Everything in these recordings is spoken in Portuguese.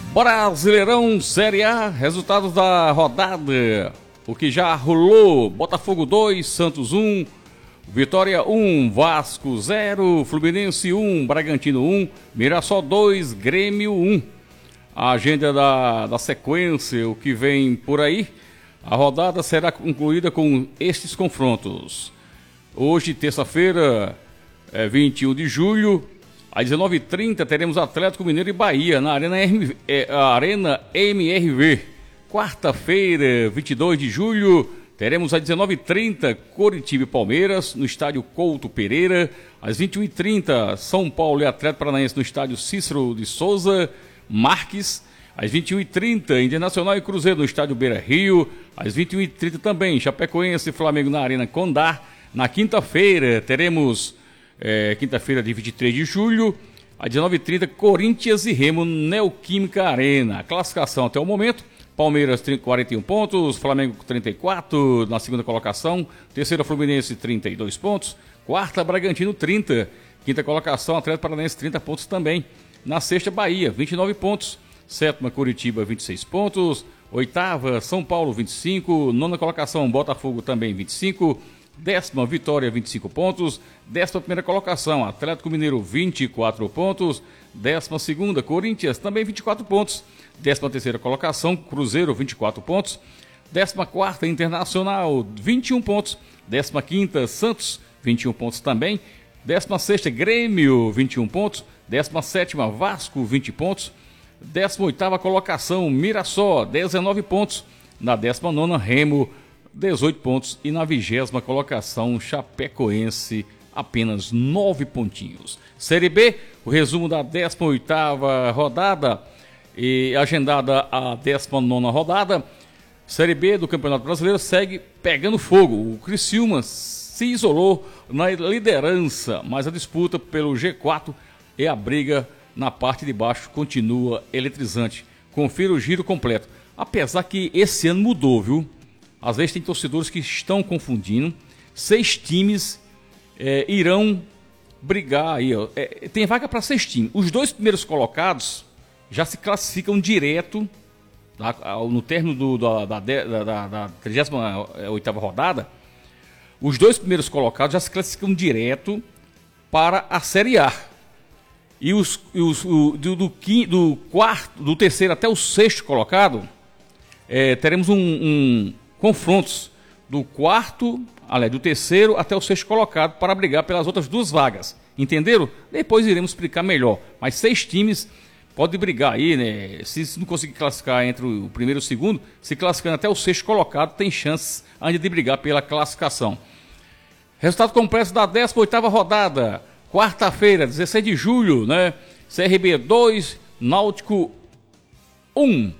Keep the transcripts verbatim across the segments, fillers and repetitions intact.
Brasileirão Série A, resultados da rodada. O que já rolou: Botafogo dois, Santos um, Vitória um, Vasco zero, Fluminense um, Bragantino um, Mirassol dois, Grêmio um. A agenda da, da sequência, o que vem por aí. A rodada será concluída com estes confrontos. Hoje, terça-feira, é vinte e um de julho, às dezenove e trinta, teremos Atlético Mineiro e Bahia na Arena, R, é, Arena M R V. Quarta-feira, vinte e dois de julho, teremos às dezenove e trinta Coritiba e Palmeiras no estádio Couto Pereira. Às vinte e uma e trinta, São Paulo e Atlético Paranaense no estádio Cícero de Souza Marques. Às vinte e uma e trinta, Internacional e Cruzeiro no estádio Beira Rio. Às vinte e uma e trinta também, Chapecoense e Flamengo na Arena Condá. Na quinta-feira, teremos, é, quinta-feira de vinte e três de julho, às dezenove e trinta, Corinthians e Remo, Neoquímica Arena. A classificação até o momento: Palmeiras quarenta e um pontos, Flamengo trinta e quatro na segunda colocação, terceira Fluminense trinta e dois pontos, quarta Bragantino trinta, quinta colocação Atlético Paranaense trinta pontos também. Na sexta, Bahia vinte e nove pontos, sétima Curitiba vinte e seis pontos, oitava São Paulo vinte e cinco, nona colocação Botafogo também vinte e cinco, décima Vitória vinte e cinco pontos, décima primeira colocação Atlético Mineiro vinte e quatro pontos, décima segunda Corinthians também vinte e quatro pontos, décima terceira colocação Cruzeiro vinte e quatro pontos, décima quarta Internacional vinte e um pontos, décima quinta Santos vinte e um pontos também, décima sexta Grêmio vinte e um pontos, décima sétima Vasco vinte pontos, décima oitava colocação Mirassol dezenove pontos, na décima nona Remo dezoito pontos e na vigésima colocação Chapecoense apenas nove pontinhos. Série B, o resumo da décima oitava rodada e agendada a décima nona rodada. Série B do Campeonato Brasileiro segue pegando fogo. O Criciúma se isolou na liderança, mas a disputa pelo G quatro e a briga na parte de baixo continua eletrizante. Confira o giro completo. Apesar que esse ano mudou, viu? Às vezes tem torcedores que estão confundindo. Seis times é, irão brigar aí. Ó. É, tem vaga para seis times. Os dois primeiros colocados já se classificam direto, tá? No término do, da, da, da, da trigésima oitava rodada. Os dois primeiros colocados já se classificam direto para a Série A. E os, e os o, do, do, do quarto, do terceiro até o sexto colocado, é, teremos um, um confrontos do quarto, aliás, do terceiro até o sexto colocado para brigar pelas outras duas vagas. Entenderam? Depois iremos explicar melhor. Mas seis times podem brigar aí, né? Se não conseguir classificar entre o primeiro e o segundo, se classificando até o sexto colocado, tem chances ainda de brigar pela classificação. Resultado completo da décima oitava rodada. Quarta-feira, dezesseis de julho, né? C R B dois, Náutico um.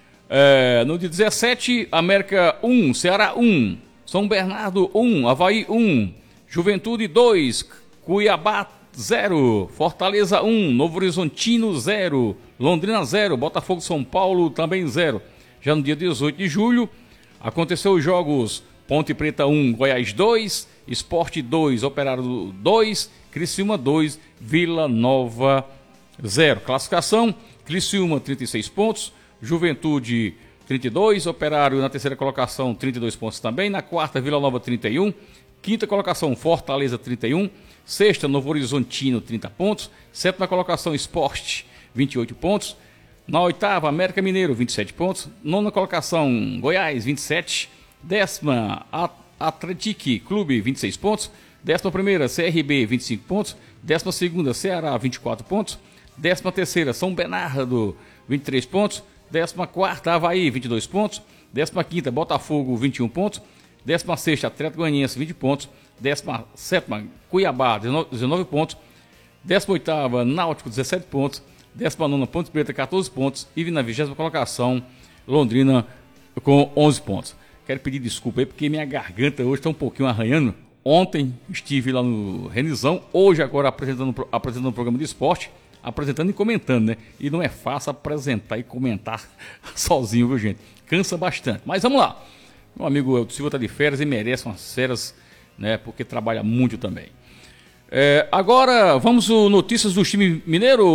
É, no dia dezessete, América um, Ceará um, São Bernardo um, Avaí um, Juventude dois, Cuiabá zero, Fortaleza um, Novo Horizontino zero, Londrina zero, Botafogo São Paulo também zero. Já no dia dezoito de julho, aconteceu os jogos Ponte Preta um, Goiás dois, Sport dois, Operário dois, Criciúma dois, Vila Nova zero. Classificação: Criciúma trinta e seis pontos, Juventude trinta e dois, Operário na terceira colocação trinta e dois pontos também, na quarta Vila Nova trinta e um, quinta colocação Fortaleza trinta e um, sexta Novo Horizontino trinta pontos, sétima colocação Sport vinte e oito pontos, na oitava América Mineiro vinte e sete pontos, nona colocação Goiás vinte e sete, décima Atlético Clube vinte e seis pontos, décima primeira C R B vinte e cinco pontos, décima segunda Ceará vinte e quatro pontos, décima terceira São Bernardo vinte e três pontos, décima quarta Avaí vinte e dois pontos, décima quinta Botafogo vinte e um pontos, décima sexta Atlético Goianiense vinte pontos, décima sétima Cuiabá dezenove pontos, décima oitava Náutico dezessete pontos, décima nona Ponte Preta quatorze pontos e na vigésima colocação Londrina com onze pontos. Quero pedir desculpa aí porque minha garganta hoje está um pouquinho arranhando. Ontem estive lá no Renizão, hoje agora apresentando, apresentando um programa de esporte, apresentando e comentando, né? E não é fácil apresentar e comentar sozinho, viu, gente? Cansa bastante. Mas vamos lá. Meu amigo Elton Silva está de férias e merece umas férias, né? Porque trabalha muito também. É, agora, vamos às notícias do time mineiro.